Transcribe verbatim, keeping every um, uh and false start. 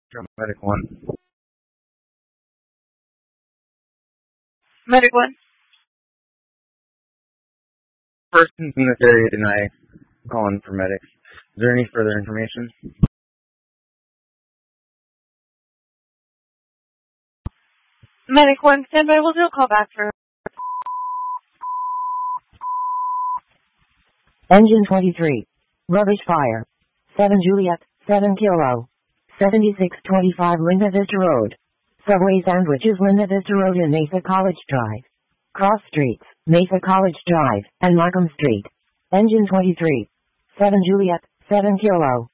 Medic one. Medic one. Persons in this area deny calling for medics. Is there any further information? Medic one, standby. We'll do a call back for. Engine twenty-three. Rubbish fire. seven Juliet, seven Kilo. seventy-six twenty-five Linda Vista Road. Subway sandwiches Linda Vista Road and Mesa College Drive. Cross Streets, Mesa College Drive, and Markham Street. Engine twenty-three. seven Juliet, seven Kilo.